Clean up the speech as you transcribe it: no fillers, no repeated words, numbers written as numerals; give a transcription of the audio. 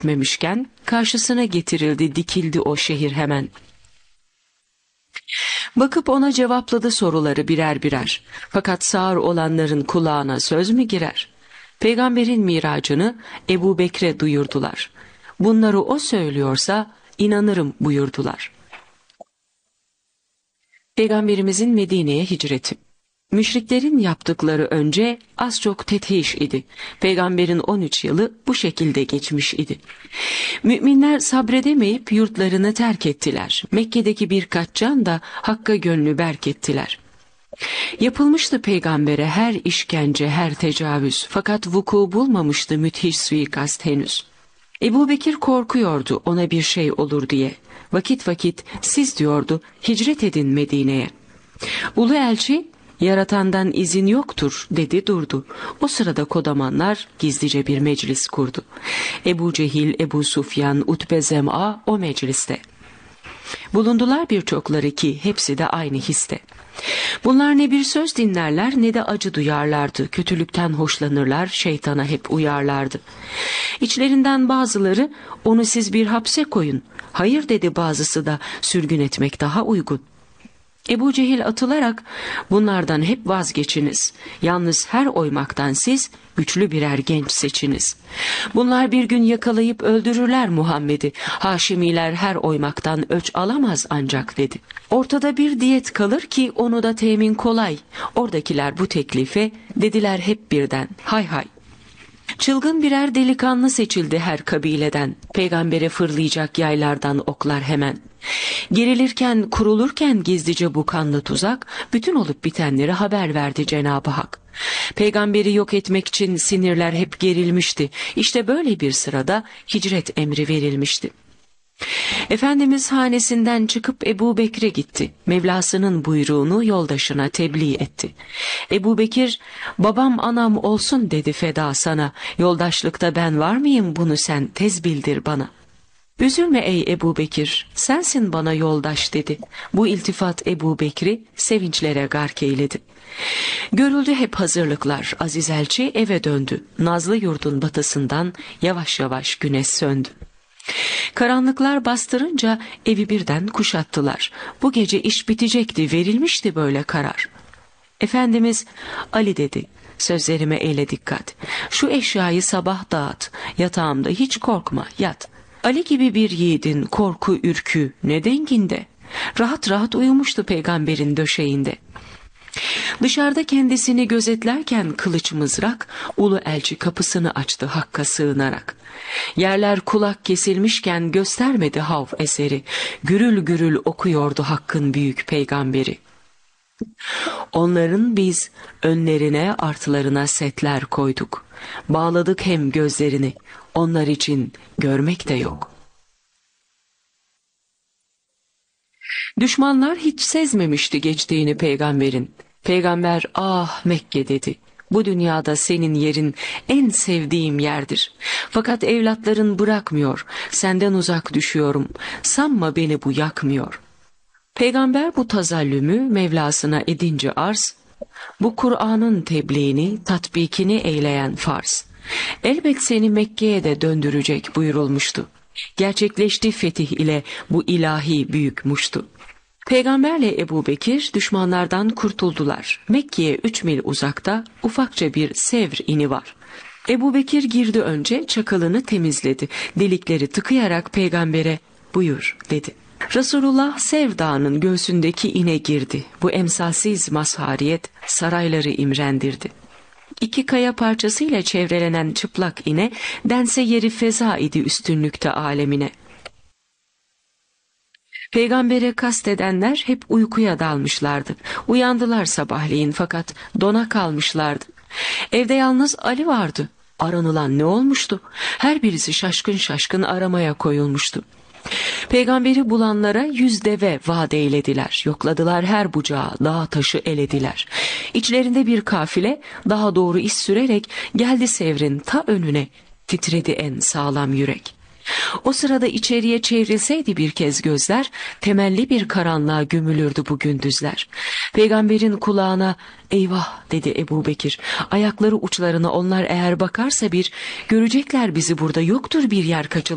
etmemişken karşısına getirildi, dikildi o şehir hemen. Bakıp ona cevapladı soruları birer birer. Fakat sağır olanların kulağına söz mü girer? Peygamberin miracını Ebu Bekir'e duyurdular. Bunları o söylüyorsa inanırım buyurdular. Peygamberimizin Medine'ye hicreti. Müşriklerin yaptıkları önce az çok tethiş idi. Peygamberin 13 yılı bu şekilde geçmiş idi. Müminler sabredemeyip yurtlarını terk ettiler. Mekke'deki birkaç can da Hakk'a gönlü berk ettiler. Yapılmıştı peygambere her işkence, her tecavüz, fakat vuku bulmamıştı müthiş suikast henüz. Ebu Bekir korkuyordu ona bir şey olur diye. Vakit vakit siz diyordu hicret edin Medine'ye. Ulu elçi yaratandan izin yoktur dedi durdu. O sırada kodamanlar gizlice bir meclis kurdu. Ebu Cehil, Ebu Sufyan, Utbe Zem'a o mecliste. Bulundular birçokları ki hepsi de aynı histe. Bunlar ne bir söz dinlerler ne de acı duyarlardı. Kötülükten hoşlanırlar, şeytana hep uyarlardı. İçlerinden bazıları onu siz bir hapse koyun. Hayır dedi bazısı da sürgün etmek daha uygun. Ebu Cehil atılarak bunlardan hep vazgeçiniz. Yalnız her oymaktan siz güçlü birer genç seçiniz. Bunlar bir gün yakalayıp öldürürler Muhammed'i. Haşimiler her oymaktan öç alamaz ancak dedi. Ortada bir diyet kalır ki onu da temin kolay. Oradakiler bu teklife dediler hep birden hay hay. Çılgın birer delikanlı seçildi her kabileden. Peygambere fırlayacak yaylardan oklar hemen. Gerilirken, kurulurken gizlice bu kanlı tuzak, bütün olup bitenleri haber verdi Cenab-ı Hak. Peygamberi yok etmek için sinirler hep gerilmişti. İşte böyle bir sırada hicret emri verilmişti. Efendimiz hanesinden çıkıp Ebu Bekir'e gitti. Mevlasının buyruğunu yoldaşına tebliğ etti. Ebu Bekir, babam anam olsun dedi feda sana. Yoldaşlıkta ben var mıyım bunu sen tez bildir bana. Üzülme ey Ebu Bekir, sensin bana yoldaş dedi. Bu iltifat Ebu Bekir'i sevinçlere gark eyledi. Görüldü hep hazırlıklar, aziz elçi eve döndü. Nazlı yurdun batısından yavaş yavaş güneş söndü. Karanlıklar bastırınca evi birden kuşattılar. Bu gece iş bitecekti, verilmişti böyle karar. Efendimiz Ali dedi, sözlerime eyle dikkat. Şu eşyayı sabah dağıt, yatağımda hiç korkma yat. Ali gibi bir yiğidin korku ürkü ne denginde. Rahat rahat uyumuştu peygamberin döşeğinde. Dışarıda kendisini gözetlerken kılıç mızrak, ulu elçi kapısını açtı Hakk'a sığınarak. Yerler kulak kesilmişken göstermedi hav eseri, gürül gürül okuyordu Hakk'ın büyük peygamberi. Onların biz önlerine artlarına setler koyduk. Bağladık hem gözlerini, onlar için görmek de yok. Düşmanlar hiç sezmemişti geçtiğini peygamberin. Peygamber ah Mekke dedi. Bu dünyada senin yerin en sevdiğim yerdir. Fakat evlatların bırakmıyor. Senden uzak düşüyorum. Sanma beni bu yakmıyor. Peygamber bu tazallümü Mevlasına edince arz, bu Kur'an'ın tebliğini, tatbikini eyleyen farz. Elbet seni Mekke'ye de döndürecek buyurulmuştu. Gerçekleşti fetih ile bu ilahi büyük muştu. Peygamberle Ebu Bekir düşmanlardan kurtuldular. Mekke'ye 3 mil uzakta ufakça bir Sevr ini var. Ebu Bekir girdi önce, çakalını temizledi. Delikleri tıkayarak peygambere buyur dedi. Resulullah Sevr Dağı'nın göğsündeki ine girdi. Bu emsalsiz mazhariyet sarayları imrendirdi. 2 kaya parçasıyla çevrelenen çıplak ine dense yeri feza idi üstünlükte alemine. Peygambere kastedenler hep uykuya dalmışlardı. Uyandılar sabahleyin fakat dona kalmışlardı. Evde yalnız Ali vardı. Aranılan ne olmuştu? Her birisi şaşkın şaşkın aramaya koyulmuştu. Peygamberi bulanlara 100 deve vaat eylediler. Yokladılar her bucağı, dağ taşı elediler. İçlerinde bir kafile daha doğru iz sürerek geldi Sevr'in ta önüne. Titredi en sağlam yürek. O sırada içeriye çevrilseydi bir kez gözler, temelli bir karanlığa gömülürdü bu gündüzler. Peygamberin kulağına eyvah dedi Ebu Bekir. Ayakları uçlarına onlar eğer bakarsa bir, görecekler bizi burada, yoktur bir yer kaçılır.